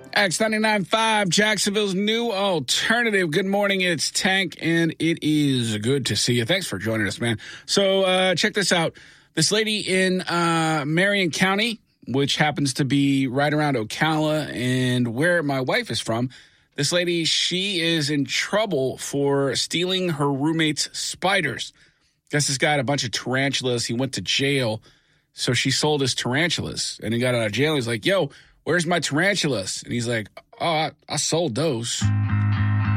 X99.5, Jacksonville's new alternative. Good morning, it's Tank, and it is good to see you. Thanks for joining us, man. So check this out. This lady in Marion County, which happens to be right around Ocala and where my wife is from, this lady, she is in trouble for stealing her roommate's spiders. Guess this guy had a bunch of tarantulas. He went to jail, so she sold his tarantulas, and he got out of jail. He's like, yo, where's my tarantulas? And he's like, oh, I sold those.